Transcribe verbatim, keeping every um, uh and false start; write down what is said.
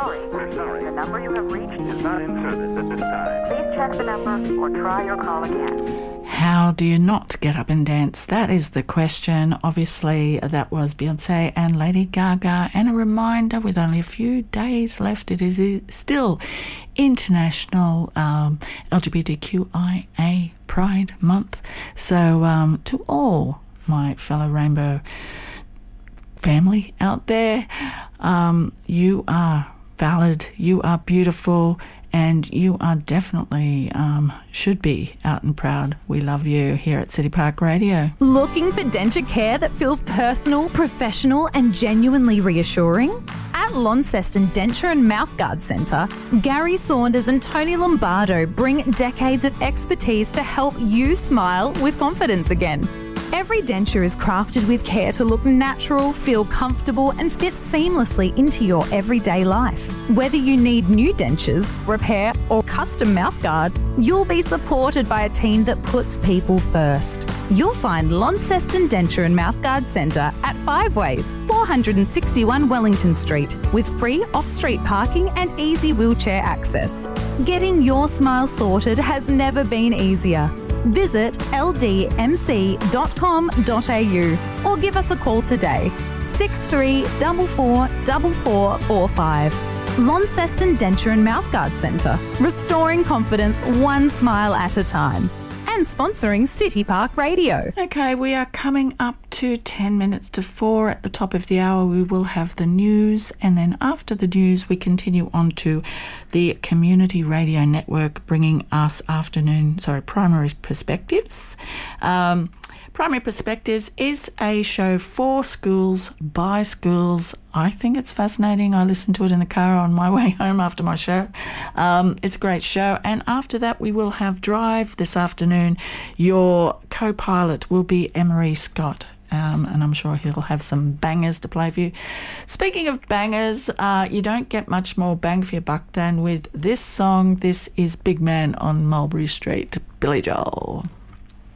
sorry. We're sorry. The number you have reached is not in service at this time. Please check the number or try your call again. How do you not get up and dance? That is the question. Obviously, that was Beyonce and Lady Gaga. And a reminder, with only a few days left, it is still International um, L G B T Q I A Pride Month. So um, to all my fellow rainbow family out there, um, you are valid, you are beautiful, and you are definitely um, should be out and proud. We love you here at City Park Radio. Looking for denture care that feels personal, professional and genuinely reassuring? At Launceston Denture and Mouthguard Centre, Gary Saunders and Tony Lombardo bring decades of expertise to help you smile with confidence again. Every denture is crafted with care to look natural, feel comfortable and fit seamlessly into your everyday life. Whether you need new dentures, repair or custom mouthguard, you'll be supported by a team that puts people first. You'll find Launceston Denture and Mouthguard Centre at Five Ways, four sixty-one Wellington Street, with free off-street parking and easy wheelchair access. Getting your smile sorted has never been easier. Visit l d m c dot com dot a u or give us a call today. six three four four four four four five. Launceston Denture and Mouthguard Centre, restoring confidence one smile at a time. And sponsoring City Park Radio. Okay, we are coming up to ten minutes to four. At the top of the hour, we will have the news, and then after the news, we continue on to the Community Radio Network, bringing us afternoon, sorry, Primary Perspectives. Um, Primary Perspectives is a show for schools, by schools. I think it's fascinating. I listened to it in the car on my way home after my show. Um, it's a great show. And after that, we will have Drive this afternoon. Your co-pilot will be Emery Scott. Um, and I'm sure he'll have some bangers to play for you. Speaking of bangers, uh, you don't get much more bang for your buck than with this song. This is Big Man on Mulberry Street, Billy Joel.